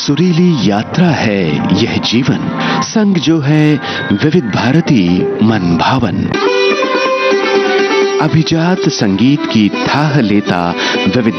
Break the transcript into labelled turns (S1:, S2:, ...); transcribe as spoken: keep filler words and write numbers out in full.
S1: सुरीली यात्रा है यह जीवन, संग जो है विविध भारती मन भावन। अभिजात संगीत की थाह लेता विविध